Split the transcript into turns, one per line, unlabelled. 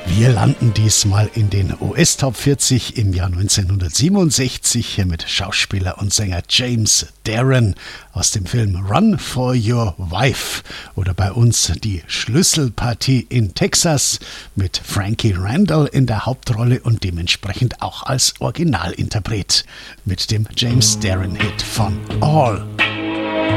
Wir landen diesmal in den US-Top 40 im Jahr 1967 hier mit Schauspieler und Sänger James Darren aus dem Film Run for Your Wife oder bei uns die Schlüsselpartie in Texas mit Frankie Randall in der Hauptrolle und dementsprechend auch als Originalinterpret mit dem James Darren-Hit von All